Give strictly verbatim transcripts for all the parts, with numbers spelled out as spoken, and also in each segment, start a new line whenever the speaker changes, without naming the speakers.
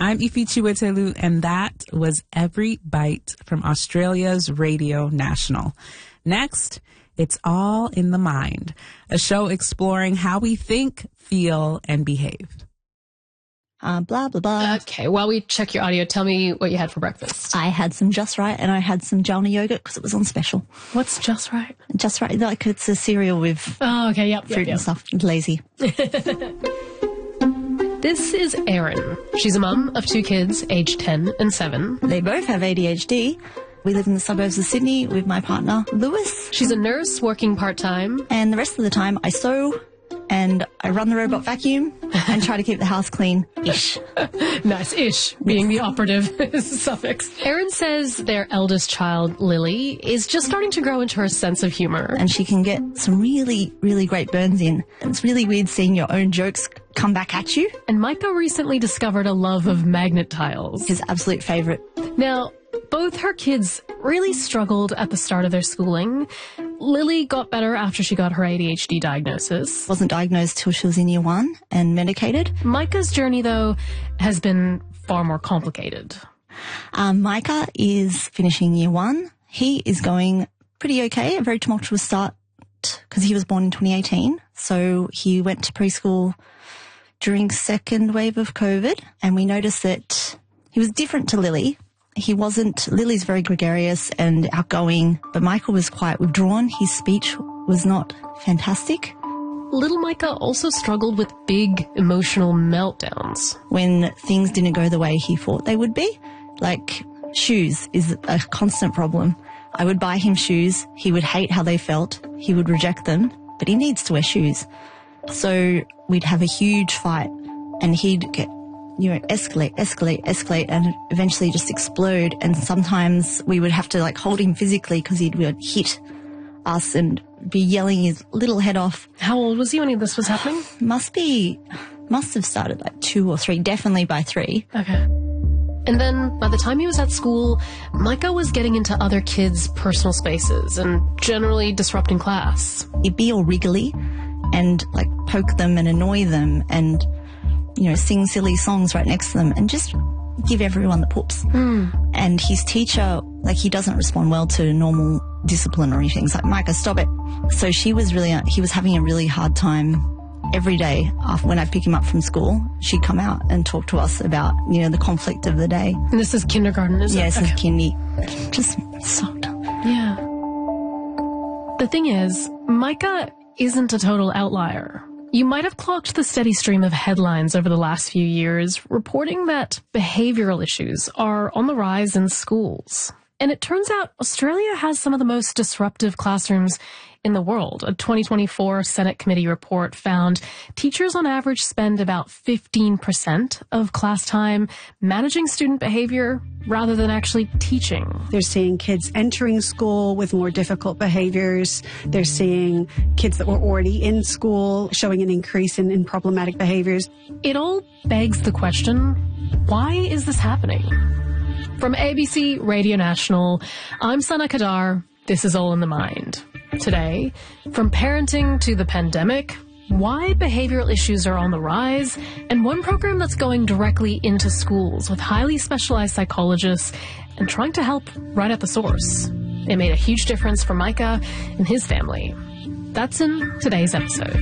I'm Ifi Chiwetelu, and that was Every Bite from Australia's Radio National. Next, It's All in the Mind, a show exploring how we think, feel, and behave.
Uh, blah, blah, blah.
Okay, while we check your audio, tell me what you had for breakfast.
I had some Just Right and I had some Jalna yogurt because it was on special.
What's Just Right?
Just Right, like it's a cereal with
oh, okay, yep,
fruit
yep, yep.
and stuff. Lazy.
This is Erin. She's a mum of two kids, aged ten and seven.
They both have A D H D. We live in the suburbs of Sydney with my partner, Lewis.
She's a nurse working part-time.
And the rest of the time, I sew and I run the robot vacuum and try to keep the house clean-ish.
Nice, ish, being the operative suffix. Erin says their eldest child, Lily, is just starting to grow into her sense of humor.
And she can get some really, really great burns in. It's really weird seeing your own jokes come back at you.
And Micah recently discovered a love of magnet tiles.
His absolute favourite.
Now, both her kids really struggled at the start of their schooling. Lily got better after she got her A D H D diagnosis.
Wasn't diagnosed till she was in year one and medicated.
Micah's journey, though, has been far more complicated.
Um, Micah is finishing year one. He is going pretty okay, a very tumultuous start because he was born in twenty eighteen. So he went to preschool during second wave of COVID, and we noticed that he was different to Lily. He wasn't, Lily's very gregarious and outgoing, but Michael was quite withdrawn. His speech was not fantastic.
Little Micah also struggled with big emotional meltdowns.
When things didn't go the way he thought they would be, like shoes is a constant problem. I would buy him shoes. He would hate how they felt. He would reject them, but he needs to wear shoes. So we'd have a huge fight and he'd get, you know, escalate, escalate, escalate, and eventually just explode. And sometimes we would have to like hold him physically because he would hit us and be yelling his little head off.
How old was he when this was happening?
Must be, must have started like two or three, definitely by three.
Okay. And then by the time he was at school, Micah was getting into other kids' personal spaces and generally disrupting class.
He'd be all wriggly and like poke them and annoy them and, you know, sing silly songs right next to them and just give everyone the poops.
Mm.
And his teacher, like, he doesn't respond well to normal disciplinary things. Like, Micah, stop it. So she was really, he was having a really hard time every day after when I pick him up from school. She'd come out and talk to us about, you know, the conflict of the day.
And this is kindergarten, is
yeah,
it?
Yes,
okay.
This is kindy. Just sucked.
Yeah. The thing is, Micah isn't a total outlier. You might have clocked the steady stream of headlines over the last few years reporting that behavioral issues are on the rise in schools. And it turns out Australia has some of the most disruptive classrooms in the world. A twenty twenty-four Senate committee report found teachers on average spend about fifteen percent of class time managing student behavior rather than actually teaching.
They're seeing kids entering school with more difficult behaviors. They're seeing kids that were already in school showing an increase in, in problematic behaviors.
It all begs the question, why is this happening? From A B C Radio National, I'm Sana Kadar. This is All in the Mind. Today, from parenting to the pandemic, why behavioral issues are on the rise, and one program that's going directly into schools with highly specialized psychologists and trying to help right at the source. It made a huge difference for Micah and his family. That's in today's episode.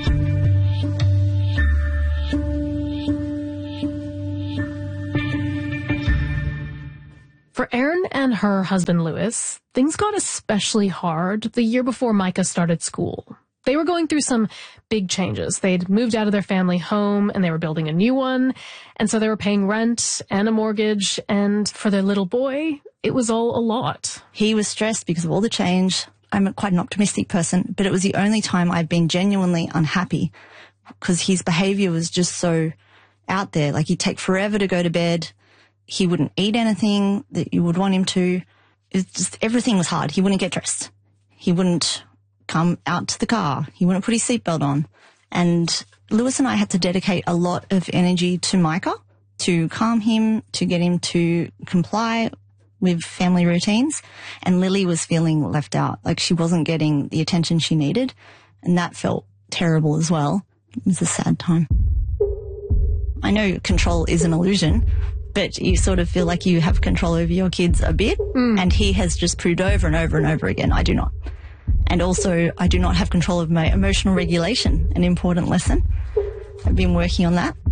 For Erin and her husband, Lewis, things got especially hard the year before Micah started school. They were going through some big changes. They'd moved out of their family home and they were building a new one. And so they were paying rent and a mortgage. And for their little boy, it was all a lot.
He was stressed because of all the change. I'm quite an optimistic person, but it was the only time I've been genuinely unhappy because his behavior was just so out there. Like, he'd take forever to go to bed. He wouldn't eat anything that you would want him to. It's just, everything was hard. He wouldn't get dressed. He wouldn't come out to the car. He wouldn't put his seatbelt on. And Lewis and I had to dedicate a lot of energy to Micah to calm him, to get him to comply with family routines. And Lily was feeling left out, like she wasn't getting the attention she needed. And that felt terrible as well. It was a sad time. I know control is an illusion, but you sort of feel like you have control over your kids a bit. Mm. And he has just proved over and over and over again, I do not. And also, I do not have control of my emotional regulation, an important lesson. I've been working on that.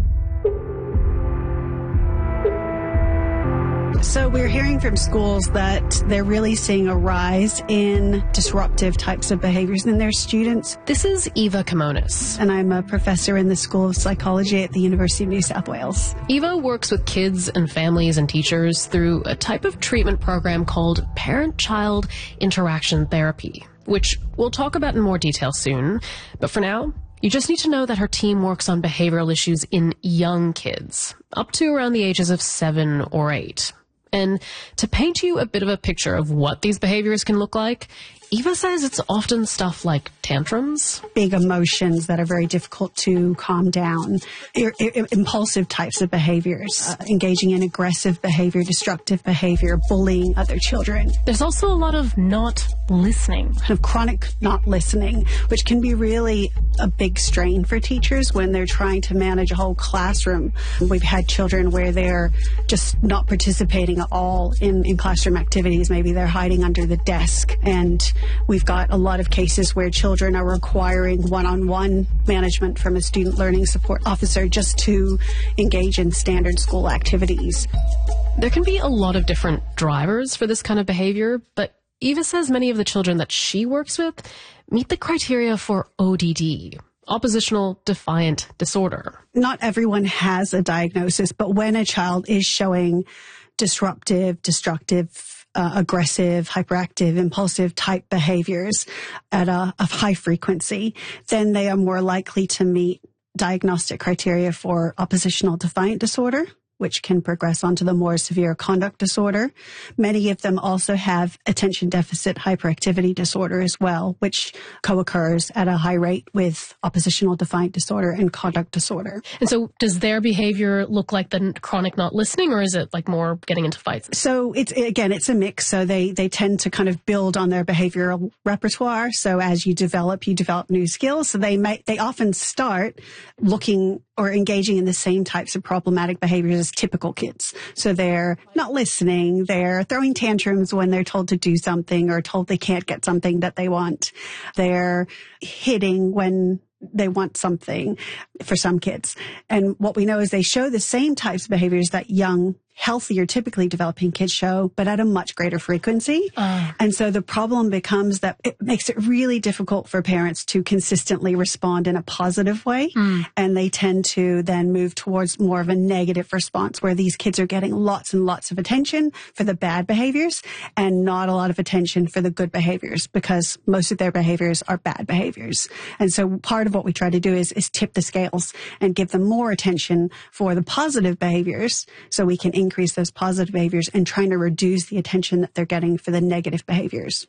So we're hearing from schools that they're really seeing a rise in disruptive types of behaviors in their students.
This is Eva Kimonis.
And I'm a professor in the School of Psychology at the University of New South Wales.
Eva works with kids and families and teachers through a type of treatment program called Parent-Child Interaction Therapy, which we'll talk about in more detail soon. But for now, you just need to know that her team works on behavioral issues in young kids, up to around the ages of seven or eight. And to paint you a bit of a picture of what these behaviors can look like, Eva says it's often stuff like tantrums.
Big emotions that are very difficult to calm down. I- I- impulsive types of behaviors. Uh, engaging in aggressive behavior, destructive behavior, bullying other children.
There's also a lot of not listening.
Kind of chronic not listening, which can be really a big strain for teachers when they're trying to manage a whole classroom. We've had children where they're just not participating at all in, in classroom activities. Maybe they're hiding under the desk, and we've got a lot of cases where children are requiring one-on-one management from a student learning support officer just to engage in standard school activities.
There can be a lot of different drivers for this kind of behavior, but Eva says many of the children that she works with meet the criteria for O D D, oppositional defiant disorder.
Not everyone has a diagnosis, but when a child is showing disruptive, destructive, Uh, aggressive, hyperactive, impulsive type behaviors at a, a high frequency, then they are more likely to meet diagnostic criteria for oppositional defiant disorder, which can progress onto the more severe conduct disorder. Many of them also have attention deficit hyperactivity disorder as well, which co-occurs at a high rate with oppositional defiant disorder and conduct disorder.
And so does their behavior look like the chronic not listening, or is it like more getting into fights?
So it's, again, it's a mix. So they, they tend to kind of build on their behavioral repertoire. So as you develop, you develop new skills. So they may, they often start looking or engaging in the same types of problematic behaviors as typical kids. So they're not listening, they're throwing tantrums when they're told to do something or told they can't get something that they want. They're hitting when they want something for some kids. And what we know is they show the same types of behaviors that young, healthier, typically developing kids show, but at a much greater frequency. Uh. And so the problem becomes that it makes it really difficult for parents to consistently respond in a positive way. Mm. And they tend to then move towards more of a negative response where these kids are getting lots and lots of attention for the bad behaviors and not a lot of attention for the good behaviors, because most of their behaviors are bad behaviors. And so part of what we try to do is, is tip the scales and give them more attention for the positive behaviors so we can increase increase those positive behaviors and trying to reduce the attention that they're getting for the negative behaviors.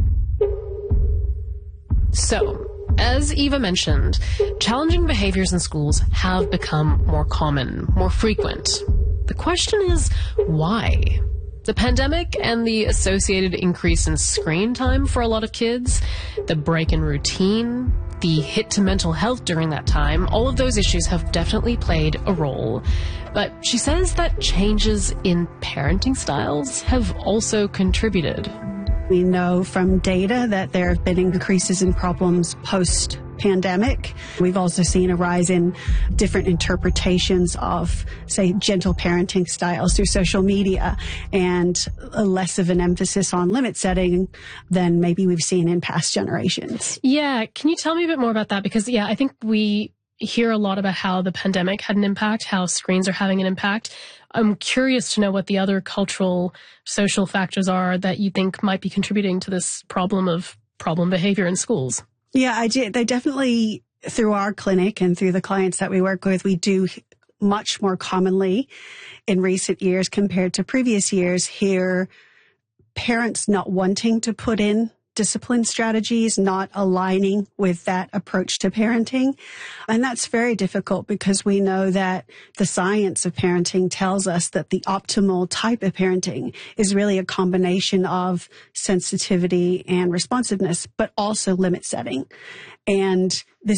So, as Eva mentioned, challenging behaviors in schools have become more common, more frequent. The question is, why? The pandemic and the associated increase in screen time for a lot of kids, the break in routine, the hit to mental health during that time, all of those issues have definitely played a role. But she says that changes in parenting styles have also contributed.
We know from data that there have been increases in problems post pandemic. We've also seen a rise in different interpretations of, say, gentle parenting styles through social media, and less of an emphasis on limit setting than maybe we've seen in past generations.
Yeah. Can you tell me a bit more about that? Because, yeah, I think we hear a lot about how the pandemic had an impact, how screens are having an impact. I'm curious to know what the other cultural, social factors are that you think might be contributing to this problem of problem behavior in schools.
Yeah, I did. They definitely, through our clinic and through the clients that we work with, we do much more commonly in recent years compared to previous years hear parents not wanting to put in discipline strategies, not aligning with that approach to parenting. And that's very difficult because we know that the science of parenting tells us that the optimal type of parenting is really a combination of sensitivity and responsiveness, but also limit setting. And this is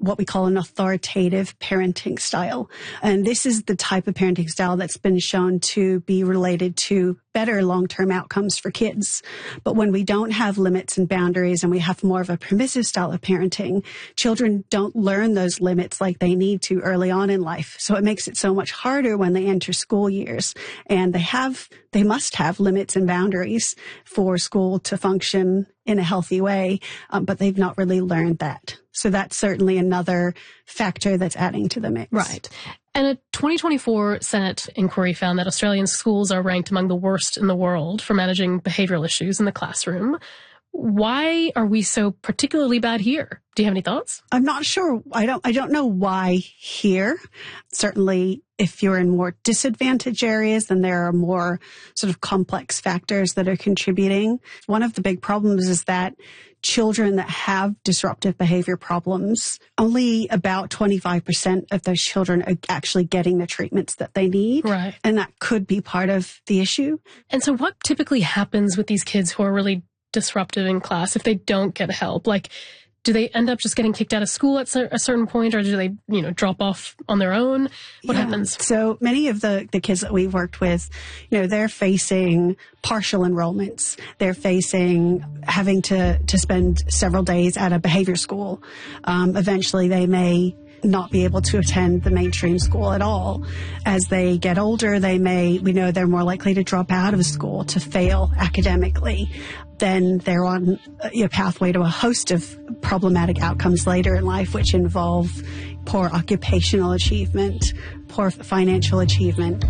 what we call an authoritative parenting style. And this is the type of parenting style that's been shown to be related to better long-term outcomes for kids. But when we don't have limits and boundaries and we have more of a permissive style of parenting, children don't learn those limits like they need to early on in life. So it makes it so much harder when they enter school years. And they have, they must have limits and boundaries for school to function in a healthy way, um, but they've not really learned that. So that's certainly another factor that's adding to the mix.
Right. And a twenty twenty-four Senate inquiry found that Australian schools are ranked among the worst in the world for managing behavioral issues in the classroom. Why are we so particularly bad here? Do you have any thoughts?
I'm not sure. I don't, I don't know why here. Certainly, if you're in more disadvantaged areas, then there are more sort of complex factors that are contributing. One of the big problems is that children that have disruptive behavior problems, only about twenty-five percent of those children are actually getting the treatments that they need.
Right.
And that could be part of the issue.
And so what typically happens with these kids who are really disruptive in class if they don't get help? Like, do they end up just getting kicked out of school at a certain point, or do they, you know, drop off on their own? What
yeah.
happens?
So many of the, the kids that we've worked with, you know, they're facing partial enrollments. They're facing having to, to spend several days at a behavior school. Um, eventually they may not be able to attend the mainstream school at all. As they get older, they may, we know they're more likely to drop out of school, to fail academically. Then they're on a pathway to a host of problematic outcomes later in life, which involve poor occupational achievement, poor financial achievement.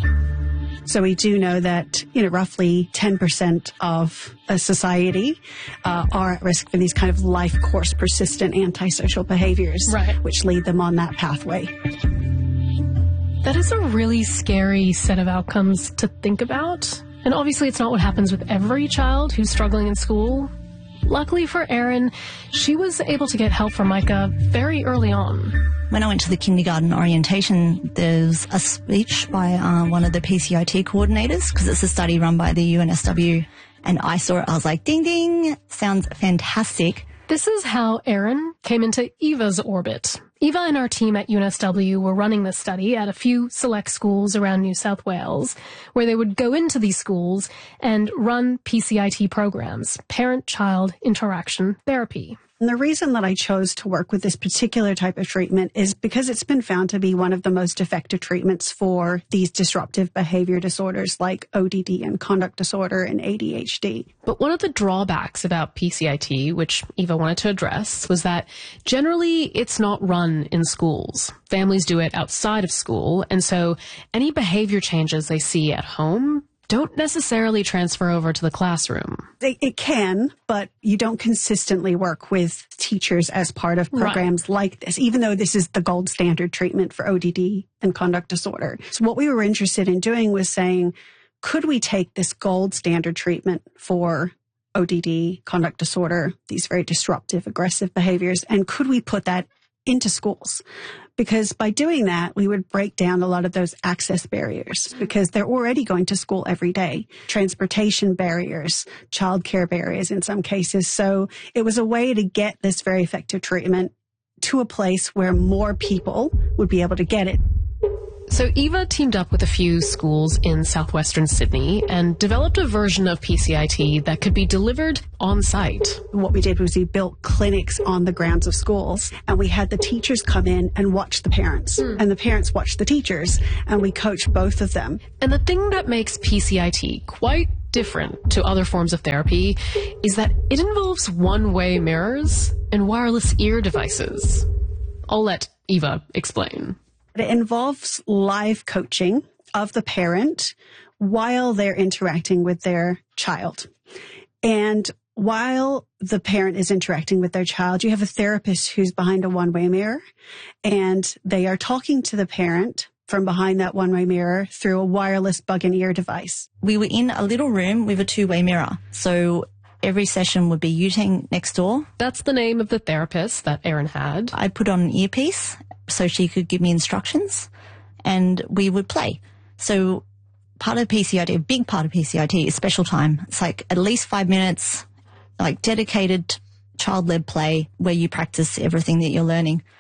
So we do know that, you know, roughly ten percent of a society uh, are at risk for these kind of life course persistent antisocial behaviors,
right,
which lead them on that pathway.
That is a really scary set of outcomes to think about. And obviously it's not what happens with every child who's struggling in school. Luckily for Erin, she was able to get help from Micah very early on.
When I went to the kindergarten orientation, there's a speech by uh, one of the P C I T coordinators, because it's a study run by the U N S W, and I saw it. I was like, ding, ding, sounds fantastic.
This is how Erin came into Eva's orbit. Eva and our team at U N S W were running this study at a few select schools around New South Wales, where they would go into these schools and run P C I T programs, parent-child interaction therapy.
And the reason that I chose to work with this particular type of treatment is because it's been found to be one of the most effective treatments for these disruptive behavior disorders like O D D and conduct disorder and A D H D.
But one of the drawbacks about P C I T, which Eva wanted to address, was that generally it's not run in schools. Families do it outside of school, and so any behavior changes they see at home don't necessarily transfer over to the classroom.
It, it can, but you don't consistently work with teachers as part of programs right. like this, even though this is the gold standard treatment for O D D and conduct disorder. So what we were interested in doing was saying, could we take this gold standard treatment for O D D, conduct disorder, these very disruptive, aggressive behaviors, and could we put that into schools? Because by doing that, we would break down a lot of those access barriers, because they're already going to school every day. Transportation barriers, childcare barriers in some cases. So it was a way to get this very effective treatment to a place where more people would be able to get it.
So Eva teamed up with a few schools in southwestern Sydney and developed a version of P C I T that could be delivered on site.
What we did was we built clinics on the grounds of schools, and we had the teachers come in and watch the parents, mm. and the parents watched the teachers, and we coached both of them.
And the thing that makes P C I T quite different to other forms of therapy is that it involves one-way mirrors and wireless ear devices. I'll let Eva explain.
It involves live coaching of the parent while they're interacting with their child. And while the parent is interacting with their child, you have a therapist who's behind a one-way mirror, and they are talking to the parent from behind that one-way mirror through a wireless bug-in-ear device.
We were in a little room with a two-way mirror. So every session would be Yutang next door.
That's the name of the therapist that Erin had.
I'd put on an earpiece so she could give me instructions, and we would play. So part of P C I T, a big part of P C I T is special time. It's like at least five minutes, like dedicated child-led play where you practice everything that you're learning.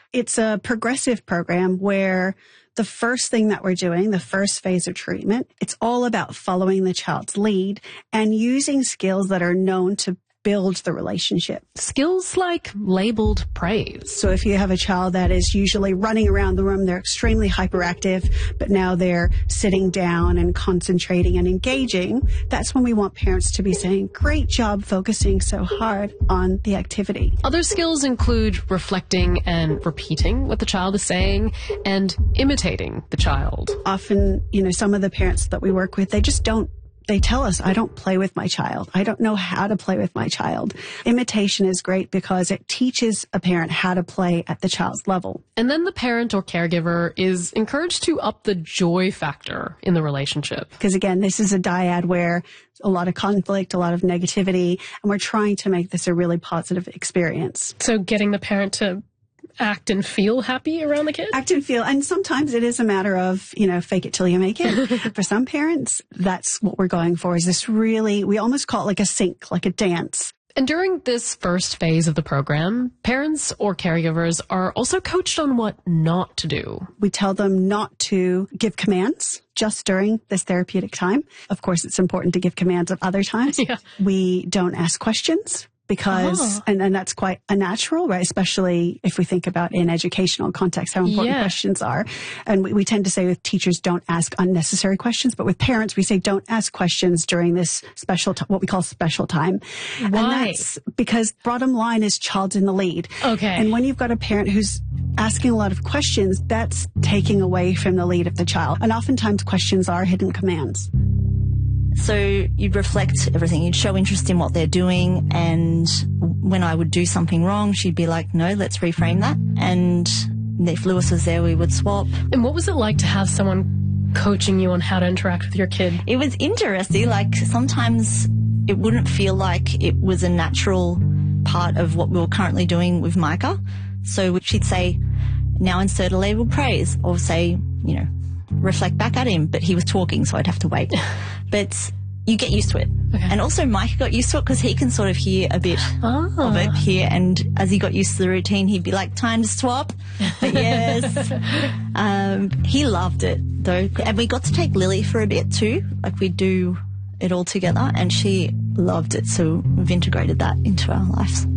It's a progressive program where the first thing that we're doing, the first phase of treatment, it's all about following the child's lead and using skills that are known to build the relationship.
Skills like labeled praise.
So if you have a child that is usually running around the room, they're extremely hyperactive, but now they're sitting down and concentrating and engaging, that's when we want parents to be saying, great job focusing so hard on the activity.
Other skills include reflecting and repeating what the child is saying and imitating the child.
Often, you know, some of the parents that we work with, they just don't They tell us, I don't play with my child. I don't know how to play with my child. Imitation is great because it teaches a parent how to play at the child's level.
And then the parent or caregiver is encouraged to up the joy factor in the relationship.
Because again, this is a dyad where a lot of conflict, a lot of negativity, and we're trying to make this a really positive experience.
So getting the parent to act and feel happy around the kid?
Act and feel. And sometimes it is a matter of, you know, fake it till you make it. For some parents, that's what we're going for, is this really, we almost call it like a sync, like a dance.
And during this first phase of the program, parents or caregivers are also coached on what not to do.
We tell them not to give commands just during this therapeutic time. Of course, it's important to give commands at other times.
Yeah.
We don't ask questions. Because, oh. and, and that's quite unnatural, right? Especially if we think about in educational context, how important
yeah.
questions are. And we, we tend to say with teachers, don't ask unnecessary questions. But with parents, we say, don't ask questions during this special, t- what we call special time.
Why?
And that's because bottom line is child's in the lead.
Okay.
And when you've got a parent who's asking a lot of questions, that's taking away from the lead of the child. And oftentimes questions are hidden commands.
So you'd reflect everything. You'd show interest in what they're doing. And when I would do something wrong, she'd be like, no, let's reframe that. And if Lewis was there, we would swap.
And what was it like to have someone coaching you on how to interact with your kid?
It was interesting. Like sometimes it wouldn't feel like it was a natural part of what we were currently doing with Micah. So she'd say, now insert a label praise, or say, you know, reflect back at him, but he was talking, so I'd have to wait. But you get used to it.
Okay.
And also Micah got used to it because he can sort of hear a bit
oh.
of it here. And as he got used to the routine, he'd be like, time to swap. But yes. um, he loved it though. And we got to take Lily for a bit too. Like we do it all together, and she loved it. So we've integrated that into our lives.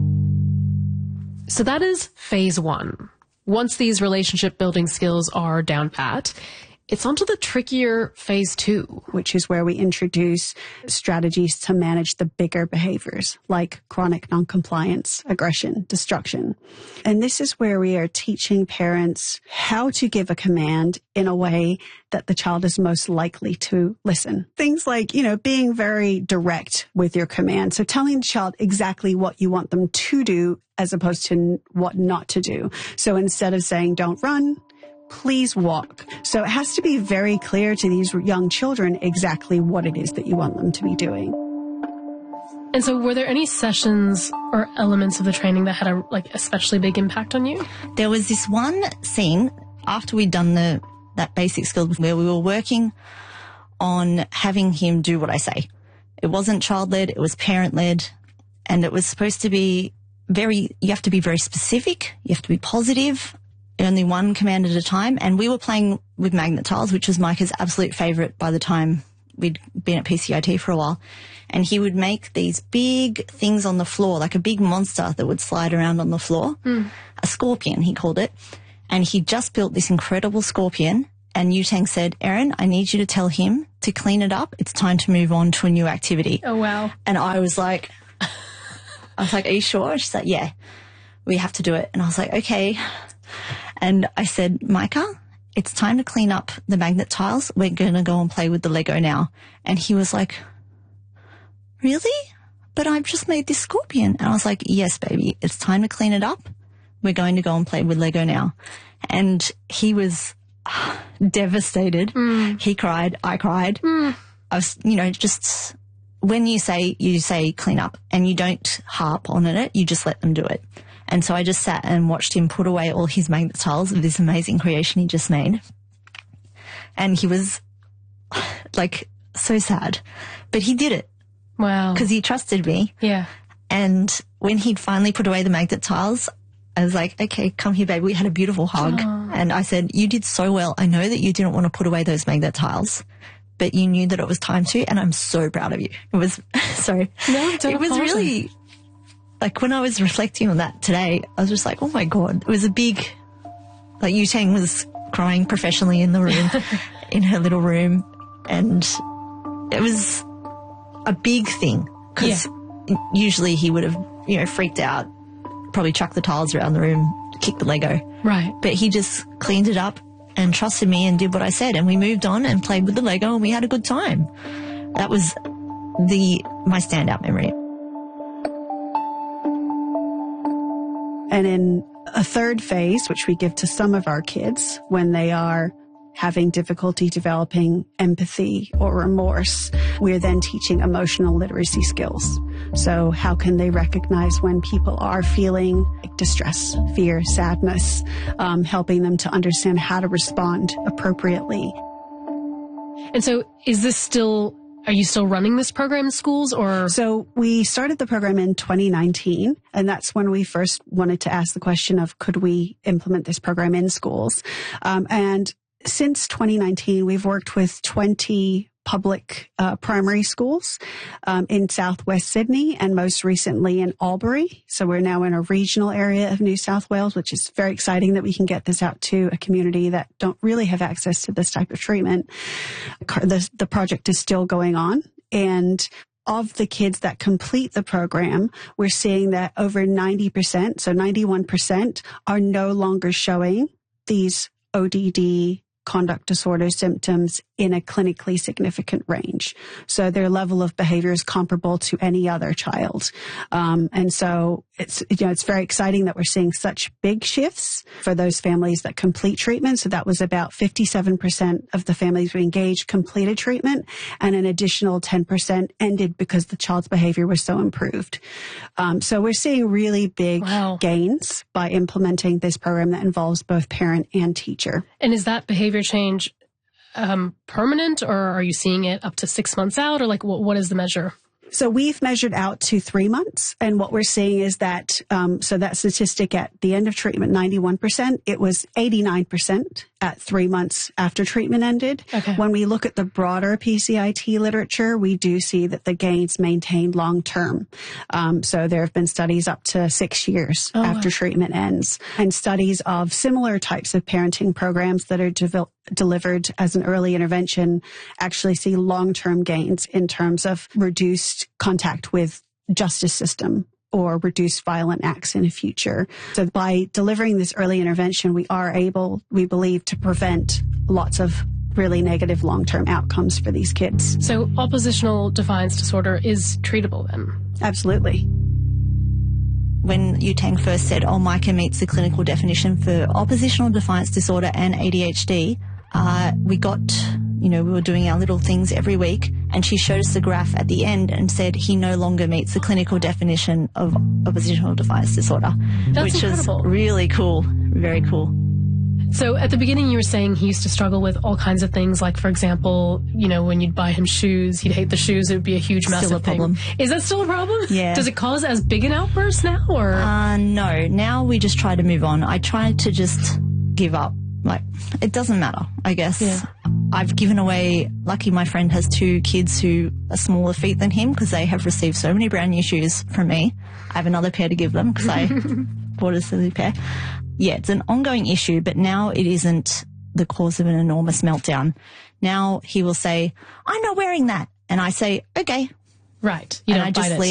So that is phase one. Once these relationship building skills are down pat, it's onto the trickier phase two,
which is where we introduce strategies to manage the bigger behaviors like chronic noncompliance, aggression, destruction. And this is where we are teaching parents how to give a command in a way that the child is most likely to listen. Things like, you know, being very direct with your command. So telling the child exactly what you want them to do as opposed to what not to do. So instead of saying, don't run, please walk. So it has to be very clear to these young children exactly what it is that you want them to be doing.
And so were there any sessions or elements of the training that had a like especially big impact on you?
There was this one scene after we'd done the that basic skills where we were working on having him do what I say. It wasn't child-led, it was parent-led, and it was supposed to be very, you have to be very specific, you have to be positive, only one command at a time. And we were playing with magnet tiles, which was Micah's absolute favourite by the time we'd been at P C I T for a while. And he would make these big things on the floor, like a big monster that would slide around on the floor. Mm. A scorpion, he called it. And he just built this incredible scorpion. And Yutang said, Erin, I need you to tell him to clean it up. It's time to move on to a new activity.
Oh, wow.
And I was like, I was like, are you sure? She's like, yeah, we have to do it. And I was like, okay. And I said, Micah, it's time to clean up the magnet tiles. We're going to go and play with the Lego now. And he was like, really? But I've just made this scorpion. And I was like, yes, baby, it's time to clean it up. We're going to go and play with Lego now. And he was devastated. Mm. He cried. I cried. Mm. I was, you know, just when you say, you say clean up and you don't harp on it, you just let them do it. And so I just sat and watched him put away all his magnet tiles of this amazing creation he just made. And he was like so sad, but he did it.
Wow.
Because he trusted me.
Yeah.
And when he'd finally put away the magnet tiles, I was like, okay, come here, babe. We had a beautiful hug. Aww. And I said, you did so well. I know that you didn't want to put away those magnet tiles, but you knew that it was time to, and I'm so proud of you. It was, sorry.
No, don't
It was
apologize.
really, like when I was reflecting on that today, I was just like, oh my God, it was a big, like Yutang was crying professionally in the room, in her little room. And it was a big thing because yeah. usually he would have, you know, freaked out, probably chucked the tiles around the room, kicked the Lego.
Right.
But he just cleaned it up and trusted me and did what I said. And we moved on and played with the Lego and we had a good time. That was the my standout memory.
And in a third phase, which we give to some of our kids when they are having difficulty developing empathy or remorse, we're then teaching emotional literacy skills. So how can they recognize when people are feeling like distress, fear, sadness, um, helping them to understand how to respond appropriately.
And so is this still, are you still running this program in schools or?
So we started the program in twenty nineteen, and that's when we first wanted to ask the question of could we implement this program in schools? Um, and since twenty nineteen, we've worked with twenty public uh, primary schools um, in Southwest Sydney and most recently in Albury. So we're now in a regional area of New South Wales, which is very exciting that we can get this out to a community that don't really have access to this type of treatment. The, the project is still going on, and of the kids that complete the program, we're seeing that over ninety percent, so ninety-one percent, are no longer showing these O D D conduct disorder symptoms in a clinically significant range. So their level of behavior is comparable to any other child. Um, and so it's, you know, it's very exciting that we're seeing such big shifts for those families that complete treatment. So that was about fifty-seven percent of the families we engaged completed treatment, and an additional ten percent ended because the child's behavior was so improved. Um, so we're seeing really big
wow.
gains by implementing this program that involves both parent and teacher.
And is that behavior change um, permanent, or are you seeing it up to six months out, or like what, what is the measure?
So we've measured out to three months, and what we're seeing is that, um, so that statistic at the end of treatment, ninety-one percent, it was eighty-nine percent at three months after treatment ended.
Okay.
When we look at the broader P C I T literature, we do see that the gains maintain long term. Um, so there have been studies up to six years
oh,
after
wow.
treatment ends, and studies of similar types of parenting programs that are developed delivered as an early intervention actually see long-term gains in terms of reduced contact with justice system or reduced violent acts in the future. So by delivering this early intervention, we are able, we believe, to prevent lots of really negative long-term outcomes for these kids.
So oppositional defiance disorder is treatable then?
Absolutely.
When Yutang first said, oh, Micah meets the clinical definition for oppositional defiance disorder and A D H D, uh, we got, you know, we were doing our little things every week, and she showed us the graph at the end and said he no longer meets the clinical definition of oppositional defiance disorder.
That's
which
incredible.
is really cool, very cool.
So at the beginning you were saying he used to struggle with all kinds of things, like, for example, you know, when you'd buy him shoes, he'd hate the shoes, it would be a huge, massive
Still a problem.
thing. Is that still a problem?
Yeah.
Does it cause as big an outburst now, or?
Uh, no, now we just try to move on. I try to just give up. Like, it doesn't matter, I guess.
Yeah.
I've given away, lucky my friend has two kids who are smaller feet than him because they have received so many brand new shoes from me. I have another pair to give them because I bought a silly pair. Yeah, it's an ongoing issue, but now it isn't the cause of an enormous meltdown. Now he will say, I'm not wearing that. And I say, okay.
Right. You
and
don't
I just
bite it.
leave